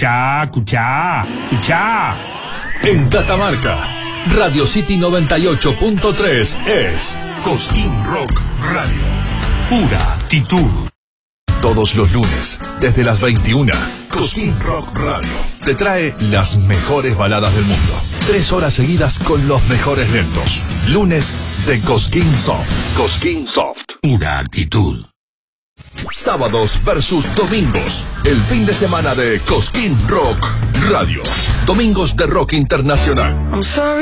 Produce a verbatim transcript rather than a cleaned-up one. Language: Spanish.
Escuchá, escuchá, escuchá. En Catamarca, Radio City noventa y ocho punto tres es Cosquín Rock Radio. Pura actitud. Todos los lunes, desde las veintiuna, Cosquín Rock Radio te trae las mejores baladas del mundo. Tres horas seguidas con los mejores lentos. Lunes de Cosquín Soft. Cosquín Soft. Pura actitud. Sábados versus domingos. El fin de semana de Cosquín Rock Radio. Domingos de rock internacional.